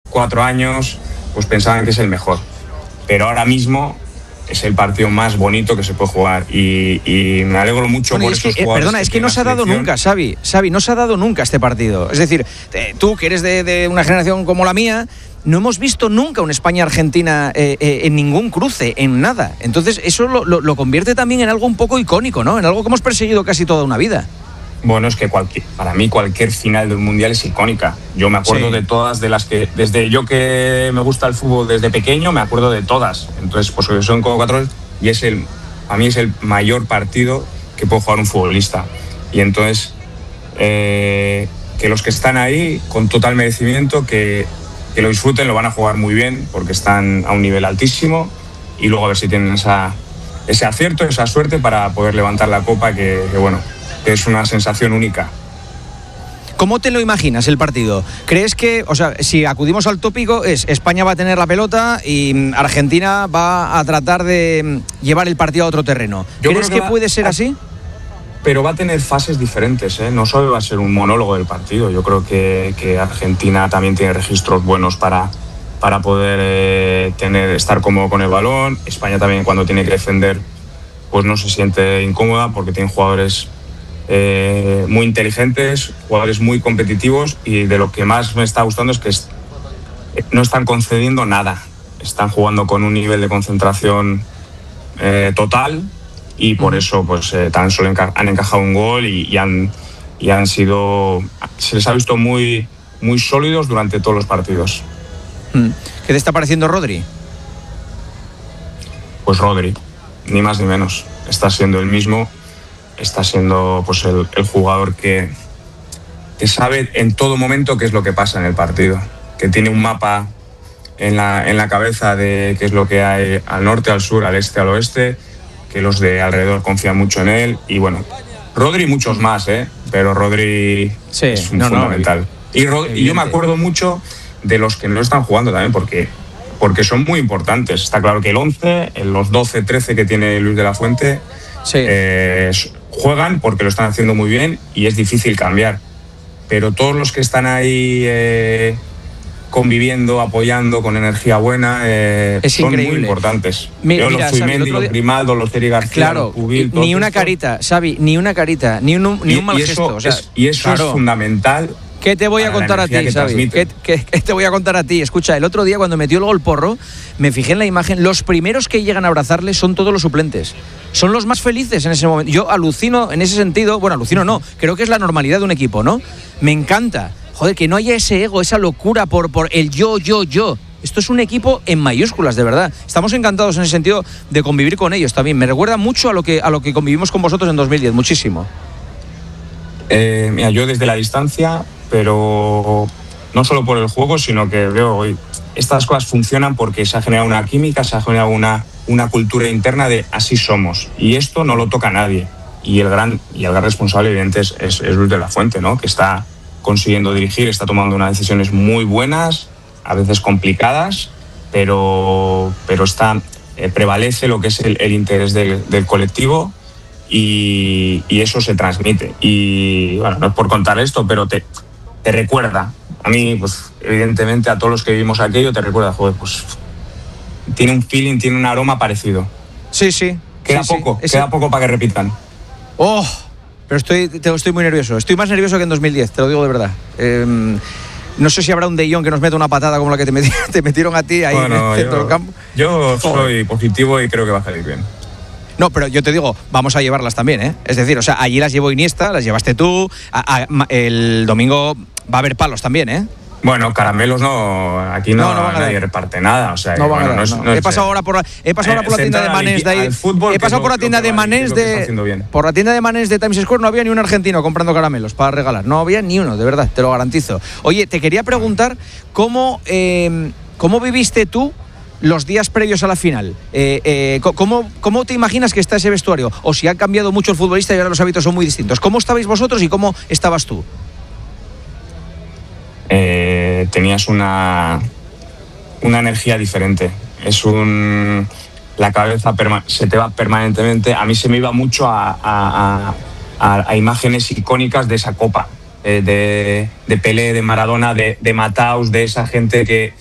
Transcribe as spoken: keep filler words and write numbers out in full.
cuatro años pues pensaban que es el mejor. Pero ahora mismo es el partido más bonito que se puede jugar y, y me alegro mucho bueno, por esos que, jugadores. Perdona, que es que no se ha dado nunca, Xavi, Xavi, no se ha dado nunca este partido. Es decir, eh, tú que eres de, de una generación como la mía, no hemos visto nunca una España-Argentina eh, eh, en ningún cruce, en nada. Entonces eso lo, lo, lo convierte también en algo un poco icónico, ¿no? En algo que hemos perseguido casi toda una vida. Bueno, es que cualquier, para mí cualquier final del Mundial es icónica. Yo me acuerdo sí. de todas, de las que, desde yo que me gusta el fútbol desde pequeño, me acuerdo de todas. Entonces, pues son convocatorios y es el, a mí es el mayor partido que puede jugar un futbolista. Y entonces, eh, que los que están ahí, con total merecimiento, que, que lo disfruten, lo van a jugar muy bien, porque están a un nivel altísimo, y luego a ver si tienen esa, ese acierto, esa suerte para poder levantar la copa, que, que bueno, que es una sensación única. ¿Cómo te lo imaginas el partido? ¿Crees que, o sea, si acudimos al tópico, es España va a tener la pelota y Argentina va a tratar de llevar el partido a otro terreno? Yo ¿Crees que, que va, puede ser así? Pero va a tener fases diferentes, ¿eh? No solo va a ser un monólogo del partido. Yo creo que, que Argentina también tiene registros buenos para, para poder eh, tener, estar cómodo con el balón. España también, cuando tiene que defender, pues no se siente incómoda porque tiene jugadores Eh, muy inteligentes, jugadores muy competitivos, y de lo que más me está gustando es que es, no están concediendo nada, están jugando con un nivel de concentración eh, total, y por eso pues eh, tan solo enca- han encajado un gol y, y, han, y han sido, se les ha visto muy, muy sólidos durante todos los partidos. ¿Qué te está pareciendo Rodri? Pues Rodri, ni más ni menos, está siendo el mismo. Está siendo pues el, el jugador que, que sabe en todo momento qué es lo que pasa en el partido, que tiene un mapa en la, en la cabeza de qué es lo que hay al norte, al sur, al este, al oeste, que los de alrededor confían mucho en él. Y bueno, Rodri y muchos más, ¿eh? Pero Rodri sí, es un no, fundamental. No, y, Rod- y yo me acuerdo mucho de los que no están jugando también, porque, porque son muy importantes. Está claro que el once, los doce, trece que tiene Luis de la Fuente, sí. eh, juegan porque lo están haciendo muy bien y es difícil cambiar, pero todos los que están ahí eh, conviviendo, apoyando con energía buena, eh, es son increíble. Muy importantes. Mira, Yo, mira, los Zubimendi, Xavi, los Grimaldo, los Eri García, claro, los Pubil, ni una esto. carita, Xavi, ni una carita, ni un, ni un mal y eso gesto. O sea, es, y eso claro. es fundamental. ¿Qué te voy a contar a ti, Xavi? ¿Qué, qué, ¿Qué te voy a contar a ti? Escucha, el otro día cuando metió el gol Porro, me fijé en la imagen, los primeros que llegan a abrazarle son todos los suplentes. Son los más felices en ese momento. Yo alucino en ese sentido, bueno, alucino no, creo que es la normalidad de un equipo, ¿no? Me encanta. Joder, que no haya ese ego, esa locura por, por el yo, yo, yo. Esto es un equipo en mayúsculas, de verdad. Estamos encantados en ese sentido de convivir con ellos también. Me recuerda mucho a lo que, a lo que convivimos con vosotros en dos mil diez, muchísimo. Eh, mira, yo desde la distancia, pero no solo por el juego, sino que veo hoy estas cosas funcionan porque se ha generado una química, se ha generado una, una cultura interna de así somos, y esto no lo toca nadie. Y el gran, y el gran responsable, evidente, es, es, es Luis de la Fuente, ¿no? Que está consiguiendo dirigir, está tomando unas decisiones muy buenas, a veces complicadas, pero, pero está, eh, prevalece lo que es el, el interés del, del colectivo. Y, y eso se transmite. Y bueno, no es por contar esto, pero te, te recuerda. A mí, pues evidentemente, a todos los que vivimos aquello, te recuerda, joder, pues tiene un feeling, tiene un aroma parecido. Sí, sí. Queda sí, poco, sí. queda Ese... poco para que repitan. Oh, pero estoy, te, estoy muy nervioso. Estoy más nervioso que en dos mil diez, te lo digo de verdad. Eh, no sé si habrá un De Jong que nos meta una patada como la que te, metí, te metieron a ti ahí bueno, en el centro yo, del campo. Yo soy positivo y creo que va a salir bien. No, pero yo te digo, vamos a llevarlas también, ¿eh? Es decir, o sea, allí las llevó Iniesta, las llevaste tú. A, a, el domingo va a haber palos también, ¿eh? Bueno, caramelos no, aquí no, no, no nadie reparte nada, o sea, no bueno, dar, no es, no. no he es, pasado ahora por la, he pasado ahora por la tienda de Manés de ahí. Fútbol, he pasado por la tienda de Manés de por la tienda de Manés de Times Square, no había ni un argentino comprando caramelos para regalar, no había ni uno, de verdad, te lo garantizo. Oye, te quería preguntar cómo eh, cómo viviste tú los días previos a la final. Eh, eh, ¿cómo, ¿Cómo te imaginas que está ese vestuario? O si ha cambiado mucho el futbolista y ahora los hábitos son muy distintos. ¿Cómo estabais vosotros y cómo estabas tú? Eh, tenías una, una energía diferente. Es un... La cabeza perma, se te va permanentemente. A mí se me iba mucho a, a, a, a imágenes icónicas de esa copa. Eh, de, de Pelé, de Maradona, de, de Mataus, de esa gente que,